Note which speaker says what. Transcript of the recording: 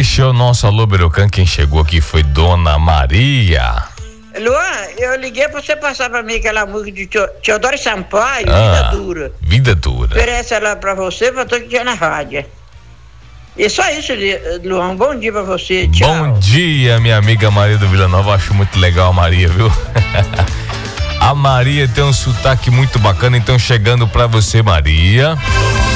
Speaker 1: Deixa o nosso alô Berocan, quem chegou aqui foi Dona Maria.
Speaker 2: Luan, eu liguei pra você passar pra mim aquela música de Teodoro Sampaio, Vida Dura.
Speaker 1: Vida Dura.
Speaker 2: Oferece ela pra você, pra todo dia na rádio. E só isso, Luan, bom dia pra você, tchau.
Speaker 1: Bom dia, minha amiga Maria do Vila Nova, acho muito legal a Maria, viu? A Maria tem um sotaque muito bacana, então chegando pra você, Maria.